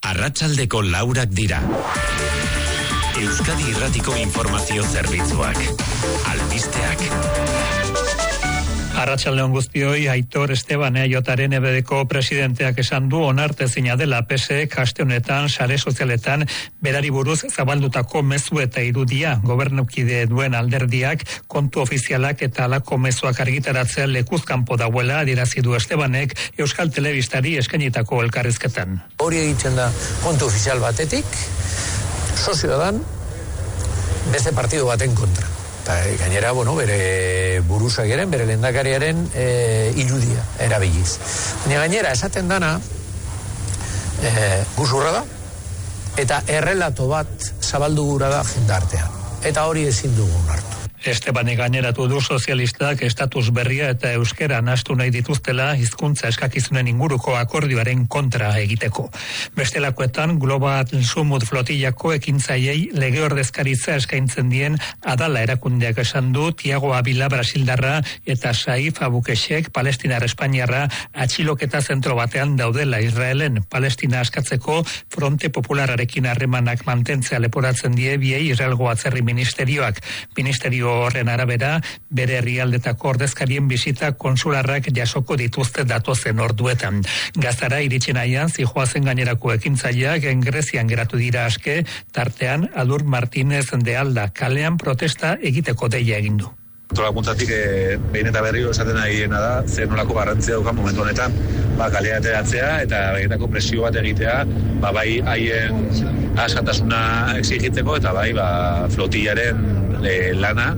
Arratsaldeko 4 dira. Euskadi Irratiko Informazio Zerbitzuak. Albisteak. Arratsaldeon guztioi, Aitor Esteban EAJaren EBDko presidenteak esan du onartezina dela PSek aste honetan sare sozialetan berari buruz zabaldutako mezu eta irudia. Gobernukide duen alderdiak kontu ofizialak eta halako mezuak argitaratzea lekuz kanpo dagoela adierazi du Estebanek Euskal Telebistari eskainitako elkarrizketan. Hori egiten da kontu ofizial batetik, sozioa dan beste partidu baten kontra. Gainera, bere buruzagaren, bere lehendakariaren irudia erabiliz. Baina gainera, esaten dana, guzurra da, eta errelato bat zabaldu gura da jendartean. Eta hori ezin dugu hartu. Estebanek gaineratu du sozialistak estatus berria eta euskera nahastu nahi dituztela hizkuntza eskakizunen inguruko akordioaren kontra egiteko. Bestelakoetan, Global Sumut flotillako ekintzaiei lege ordezkaritza eskaintzen dien Adala erakundeak esan du Tiago Abila Brasildarra eta Saif Abukesek Palestinar Espainiarra atxiloketa zentro batean daudela Israelen. Palestina askatzeko Fronte Populararekin harremanak mantentzea leporatzen die biei Israelgo atzerri ministerioak. Ministerio horren arabera, bere herrialdetako ordezkarien bisita konsularrak jasoko dituzte datozen orduetan. Gazara iritsi nahian, zijoazen gainerako ekintzaileak Grezian geratu dira aske, tartean Adur Martínez de Alda kalean protesta egiteko deia egin du. Antolakuntzatik behin eta berriro esaten nahiena da, zer nolako garrantzia daukan momentu honetan, kalea ateratzea eta benetako presio bat egitea, bai haien askatasuna exigitzeko eta bai flotillaren lana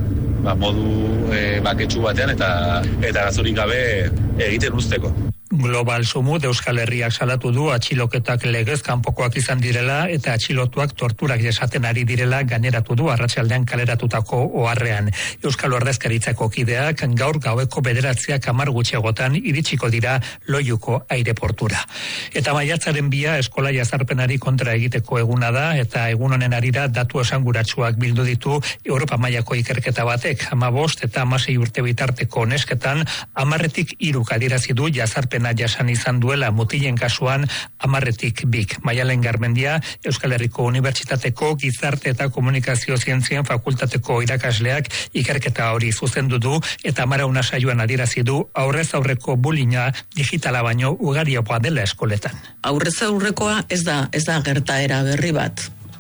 modu baketsu batean eta gazorik gabe egiten uzteko. Global Sumut Euskal Herriak salatu du atxiloketak legez kanpokoak izan direla eta atxilotuak torturak jasaten ari direla gaineratu du arratsaldean kaleratutako oharrean. Euskal Ordezkaritzako kideak gaur gaueko 9:10 gutxiagotan iritsiko dira Loiuko aireportura. Eta maiatzaren 2 eskola jazarpenari kontra egiteko eguna da eta egun honen arira datu esanguratsuak bildu ditu Europa mailako ikerketa batek. 15 eta 16 urte bitarteko nesketan 10-tik 3 adierazi du jazarpen jasan izan duela mutilen kasuan 10-tik 2. Maialen Garmendia, Euskal Herriko Unibertsitateko Gizarte eta Komunikazio Zientzien Fakultateko irakasleak ikerketa hori zuzendu du eta 11 saioan adierazi du aurrez aurreko bullyinga digitala baino ugariagoa dela eskoletan. Aurrez aurrekoa ez da gertaera berri bat.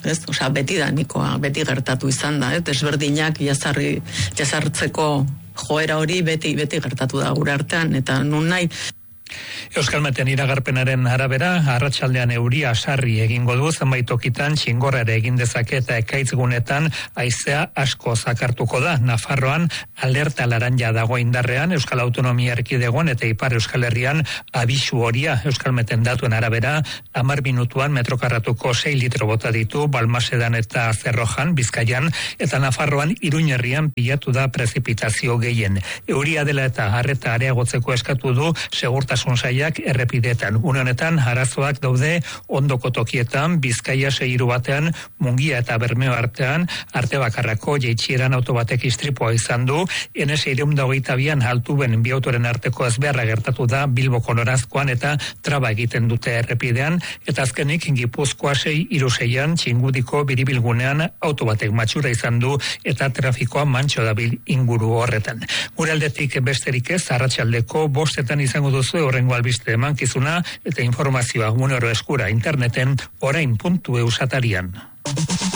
Beti gertatu izan da, desberdinak jazartzeko joera hori beti gertatu da gure artean eta nun nahi. Euskalmeten iragarpenaren arabera, arratsaldean euria sarri egingo du, zenbait tokitan txingorrare egin dezake eta ekaitzgunetan haizea asko zakartuko da. Nafarroan alerta laranja dago indarrean, Euskal Autonomia Erkidegoan eta Ipar Euskal Herrian abisu horia. Euskalmeten datuen arabera, 10 minutuan metrokarratuko 6 litro bota ditu, Balmasedan eta Zerrojan, Bizkaian, eta Nafarroan Iruñerrian pilatu da prezipitazio gehien. Euria dela eta arreta areagotzeko eskatu du segurtasun saiak errepidetan. Une honetan arazoak daude ondoko tokietan, Bizkaia 6 batean, Mungia eta Bermeo artean, arte bakarrako jaitsieran autobatek istripua izan du, N622an Altuben bi autoren arteko ezbeharra gertatu da Bilboko norazkoan eta traba egiten dute errepidean, eta azkenik Gipuzkoa 636an Txingudiko biribilgunean autobatek matxura izan du eta trafikoa mantxo dabil inguru horretan. Gure aldetik besterik ez, arratsaldeko 5 izango duzu horrengo albiste emankizuna eta informazioa gunero eskura interneten orain.eus atarian.